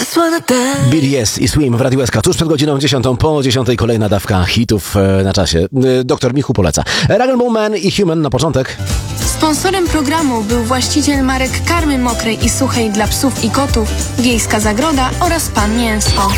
BDS i Swim w Radiu SK tuż przed godziną 10, po 10 kolejna dawka hitów na czasie. Doktor Michu poleca. Rag&Bone Man i Human na początek. Sponsorem programu był właściciel marek karmy mokrej i suchej dla psów i kotów, Wiejska Zagroda oraz Pan Mięsko.